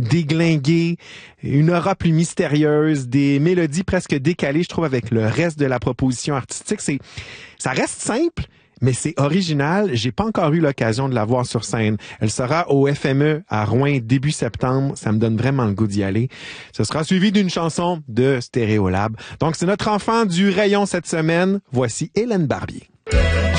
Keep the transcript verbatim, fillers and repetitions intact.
déglinguée, une aura plus mystérieuse, des mélodies presque décalées, je trouve, avec le reste de la proposition artistique. C'est, ça reste simple, mais c'est original. J'ai pas encore eu l'occasion de la voir sur scène. Elle sera au F M E à Rouen début septembre. Ça me donne vraiment le goût d'y aller. Ce sera suivi d'une chanson de Stéréolab. Donc, c'est notre enfant du rayon cette semaine. Voici Hélène Barbier.